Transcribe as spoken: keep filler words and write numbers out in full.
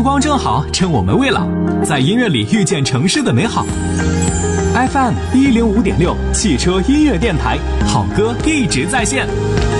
光正好，趁我们未老，在音乐里遇见城市的美好。F M 一零五点六汽车音乐电台，好歌一直在线。